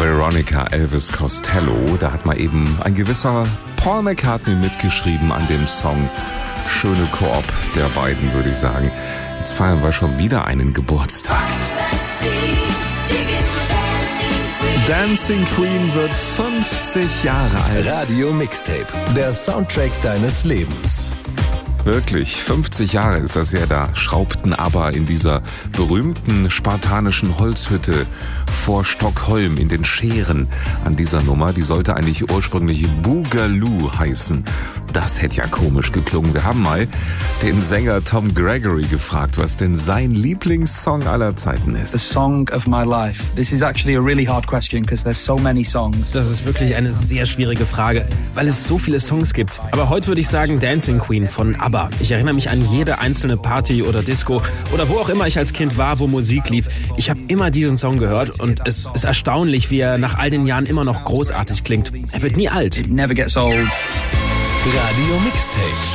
Veronica Elvis Costello. Da hat mal eben ein gewisser Paul McCartney mitgeschrieben an dem Song. Schöne Koop der beiden, würde ich sagen. Jetzt feiern wir schon wieder einen Geburtstag. Dancing Queen wird 50 Jahre alt. Radio Mixtape, der Soundtrack deines Lebens. Wirklich, 50 Jahre ist das her, da schraubten ABBA in dieser berühmten spartanischen Holzhütte vor Stockholm in den Scheren an dieser Nummer. Die sollte eigentlich ursprünglich Boogaloo heißen. Das hätte ja komisch geklungen. Wir haben mal den Sänger Tom Gregory gefragt, was denn sein Lieblingssong aller Zeiten ist. The song of my life. This is actually a really hard question because there's so many songs. Das ist wirklich eine sehr schwierige Frage, weil es so viele Songs gibt. Aber heute würde ich sagen Dancing Queen von ABBA. Ich erinnere mich an jede einzelne Party oder Disco oder wo auch immer ich als Kind war, wo Musik lief. Ich habe immer diesen Song gehört und es ist erstaunlich, wie er nach all den Jahren immer noch großartig klingt. Er wird nie alt. It never gets old. Radio Mixtape.